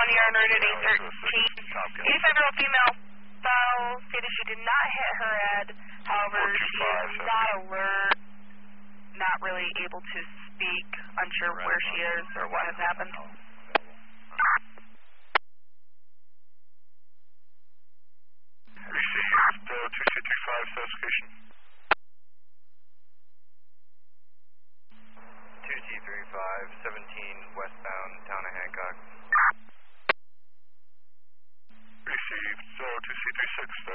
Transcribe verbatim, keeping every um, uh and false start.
County are en route at eight thirteen. eighty-five-year-old female file stated she did not hit her head. However, she is not alert, not really able to speak, unsure where she is or what has happened. Received uh, two C three five, satisfaction. two C three five, seventeen westbound, town of Hancock. Received uh, two C three six,